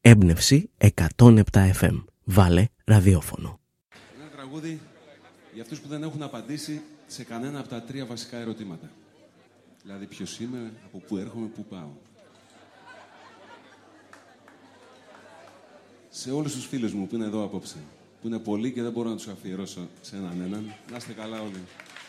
Έμπνευση 107 FM. Βάλε ραδιόφωνο. Ένα τραγούδι για αυτούς που δεν έχουν απαντήσει σε κανένα από τα 3 βασικά ερωτήματα. Δηλαδή ποιος είμαι, από πού έρχομαι, πού πάω. Σε όλους τους φίλους μου που είναι εδώ απόψε, που είναι πολλοί και δεν μπορώ να τους αφιερώσω σε έναν. Να είστε καλά όλοι.